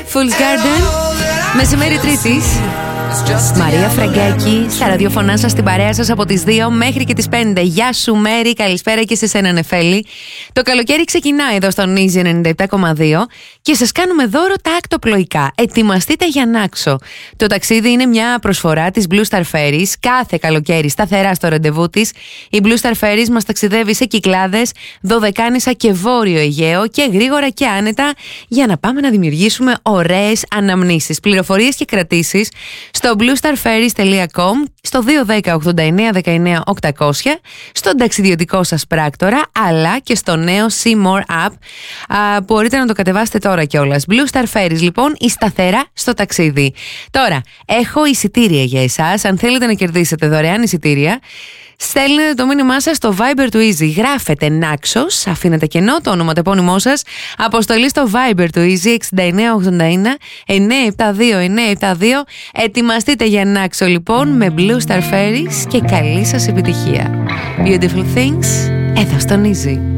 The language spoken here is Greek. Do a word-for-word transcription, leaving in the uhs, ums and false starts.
Fool's Garden. Μεσημέρι Τρίτης. Μαρία Φραγκάκη, στα ραδιοφωνά σας, στην παρέα σας από τις δύο μέχρι και τις πέντε. Γεια σου Μέρη, καλησπέρα και σε σένα Νεφέλη. Το καλοκαίρι ξεκινάει εδώ στον Easy ενενήντα επτά κόμμα δύο και σας κάνουμε δώρο τα ακτοπλοϊκά. Ετοιμαστείτε για Νάξο. Το ταξίδι είναι μια προσφορά της Blue Star Ferries. Κάθε καλοκαίρι σταθερά στο ραντεβού της, η Blue Star Ferries μας ταξιδεύει σε Κυκλάδες, Δωδεκάνησα και Βόρειο Αιγαίο και γρήγορα και άνετα για να πάμε να δημιουργήσουμε ωραίες αναμνήσεις. Πληροφορίες και κρατήσεις στο blue star ferries dot com, στο δύο ένα μηδέν ογδόντα εννέα δεκαεννέα οκτακόσια, στον ταξιδιωτικό σας πράκτορα, αλλά και στο νέο See More App. Α, μπορείτε να το κατεβάσετε τώρα κιόλας. Blue Star Ferries, λοιπόν, η σταθερά στο ταξίδι. Τώρα, έχω εισιτήρια για εσάς. Αν θέλετε να κερδίσετε δωρεάν εισιτήρια, στέλνετε το μήνυμά σας στο Viber του Easy. Γράφετε Νάξος, αφήνετε κενό το όνομα, το επώνυμό σας. Αποστολή στο Viber του Easy εξήντα εννέα ογδόντα ένα εννιακόσια εβδομήντα δύο εννιακόσια εβδομήντα δύο. Ετοιμαστείτε για Νάξο λοιπόν με Blue Star Ferries και καλή σας επιτυχία. Beautiful Things εδώ στον Easy.